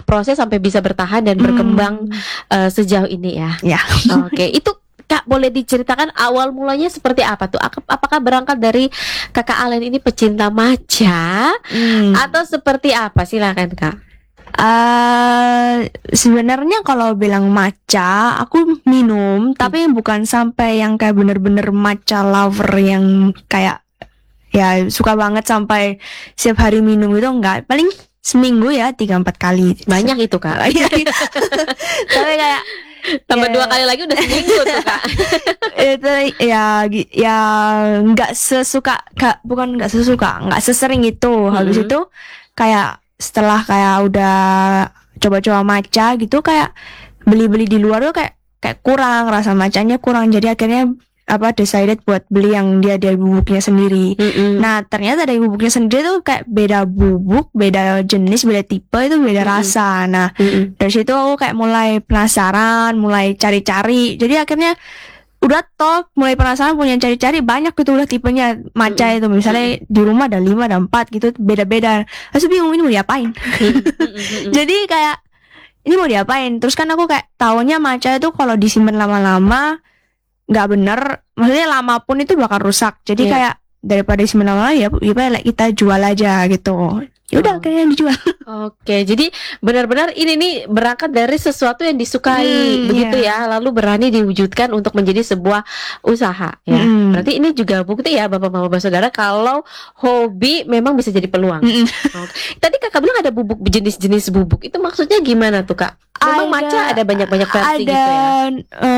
berproses sampai bisa bertahan dan berkembang sejauh ini ya. Ya. Oke, itu Kak boleh diceritakan awal mulanya seperti apa tuh? Apakah berangkat dari Kakak Alen ini pecinta matcha atau seperti apa? Silakan Kak. Sebenarnya kalau bilang matcha, aku minum, tapi bukan sampai yang kayak bener-bener matcha lover yang kayak ya suka banget sampai setiap hari minum itu enggak. Paling seminggu ya 3-4 kali. Banyak itu Kak. Tapi kayak tambah 2 kali lagi udah seminggu tuh Kak. Itu ya nggak sesuka, bukan nggak sesuka, nggak sesering itu. Habis itu kayak setelah kayak udah coba-coba matcha gitu, kayak beli-beli di luar tuh kayak kurang, rasa matchanya kurang. Jadi akhirnya decided buat beli yang dia ada bubuknya sendiri. Nah ternyata dari bubuknya sendiri tuh kayak beda bubuk, beda jenis, beda tipe, itu beda rasa. Nah dari situ aku kayak mulai penasaran, mulai cari-cari. Jadi akhirnya udah mulai penasaran, punya cari-cari banyak gitu udah tipenya matcha itu. Misalnya di rumah ada 5, ada 4 gitu, beda-beda. Terus bingung ini mau diapain. Jadi kayak ini mau diapain. Terus kan aku kayak taunya matcha itu kalau disimpan lama-lama nggak bener, maksudnya lama pun itu bakal rusak. Jadi kayak daripada disimpan lama ya kita jual aja gitu. Ya udah kayaknya dijual. Oke, jadi benar-benar ini nih berangkat dari sesuatu yang disukai begitu ya, lalu berani diwujudkan untuk menjadi sebuah usaha ya. Berarti ini juga bukti ya Bapak-bapak saudara kalau hobi memang bisa jadi peluang. Tadi Kakak bilang ada bubuk, jenis-jenis bubuk. Itu maksudnya gimana tuh Kak? Memang matcha ada banyak-banyak versi gitu ya.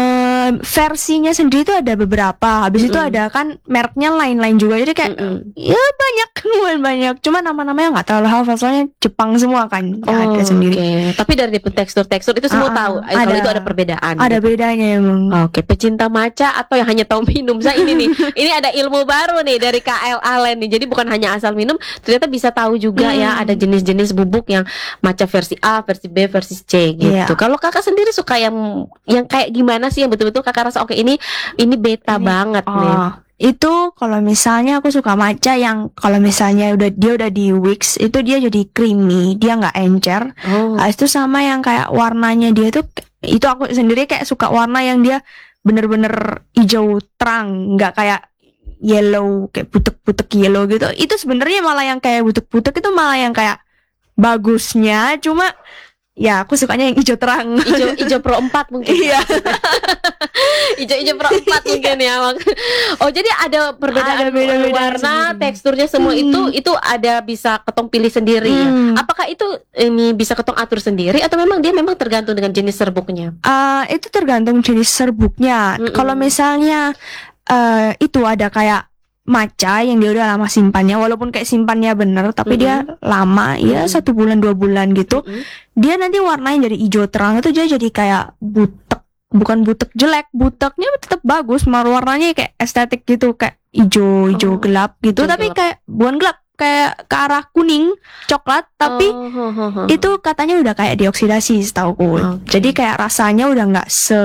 Versinya sendiri itu ada beberapa. Habis itu ada kan mereknya lain-lain juga. Jadi kayak ya banyak. Cuma nama-namanya nggak terlalu hafal soalnya Jepang semua kan. Ada sendiri. Tapi dari tekstur-tekstur itu semua tahu. Kalau itu ada perbedaan. Ada bedanya emang. Oke, pecinta matcha atau yang hanya tahu minum. Saya ini nih. Ini ada ilmu baru nih dari Kak Alen nih. Jadi bukan hanya asal minum, ternyata bisa tahu juga ya ada jenis-jenis bubuk yang matcha versi A, versi B, versi C gitu. Kalau Kakak sendiri suka yang kayak gimana sih yang betul-betul Kakak rasa oke ini beta banget nih. Itu kalau misalnya aku suka matcha yang kalau misalnya dia udah di Wix itu dia jadi creamy, dia nggak encer. Itu sama yang kayak warnanya dia tuh, itu aku sendiri kayak suka warna yang dia bener-bener hijau terang, nggak kayak yellow, kayak butek-butek yellow gitu. Itu sebenarnya malah yang kayak butek-butek itu malah yang kayak bagusnya, cuma ya aku sukanya yang hijau terang. Hijau Pro 4 mungkin. Iya. Hijau Pro 4 mungkin ya. Oh, jadi ada perbedaan warna, teksturnya semua itu ada bisa ketong pilih sendiri ya. Apakah itu ini bisa ketong atur sendiri atau memang dia tergantung dengan jenis serbuknya? Itu tergantung jenis serbuknya. Kalau misalnya itu ada kayak matcha yang dia udah lama simpannya, walaupun kayak simpannya bener tapi dia lama ya 1 bulan 2 bulan gitu, dia nanti warnanya jadi hijau terang, itu dia jadi kayak butek, bukan butek jelek, buteknya tetap bagus, warnanya kayak estetik gitu, kayak hijau gelap gitu, tapi kayak bukan gelap, kayak ke arah kuning coklat, tapi itu katanya udah kayak dioksidasi setauku. Jadi kayak rasanya udah nggak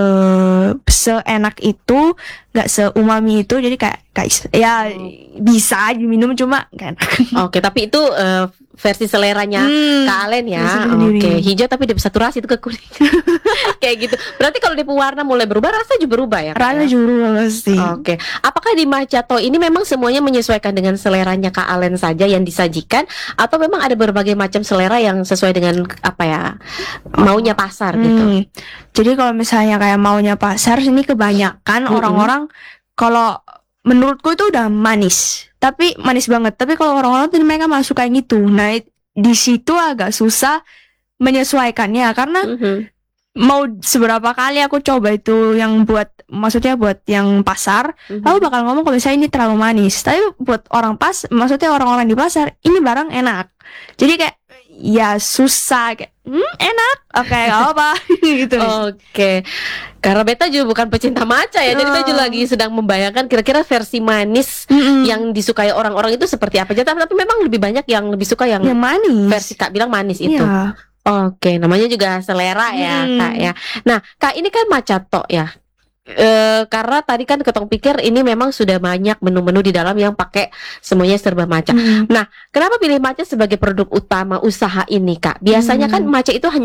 seenak itu, nggak seumami itu, jadi kayak ya bisa diminum cuma kan. Oke, tapi itu versi seleranya Kak Alen ya. Oke, hijau tapi dia saturasi itu ke kuning. Kayak gitu. Berarti kalau dia warna mulai berubah, rasa juga berubah ya? Rasa juga berubah pasti. Oke. Apakah di Matcha-to ini memang semuanya menyesuaikan dengan seleranya Kak Alen saja yang disajikan, atau memang ada berbagai macam selera yang sesuai dengan maunya pasar gitu? Jadi kalau misalnya kayak maunya pasar, ini kebanyakan orang-orang kalau menurutku itu udah manis, tapi manis banget. Tapi kalau orang-orang tuh mereka malah suka yang gitu. Nah di situ agak susah menyesuaikannya, karena mau seberapa kali aku coba itu yang maksudnya buat yang pasar, aku bakal ngomong kalau misalnya ini terlalu manis. Tapi buat maksudnya orang-orang di pasar, ini barang enak. Jadi kayak ya susah, kayak enak, oke, gak apa gitu. Oke. Karena beta juga bukan pecinta matcha ya, jadi beta juga lagi sedang membayangkan kira-kira versi manis yang disukai orang-orang itu seperti apa. Tapi memang lebih banyak yang lebih suka yang manis. Versi Kak bilang manis itu. Oke, namanya juga selera ya Kak ya. Nah Kak, ini kan Matcha-to ya. Karena tadi kan ketong pikir ini memang sudah banyak menu-menu di dalam yang pakai semuanya serba matcha. Nah, kenapa pilih matcha sebagai produk utama usaha ini Kak? Biasanya kan matcha itu hanya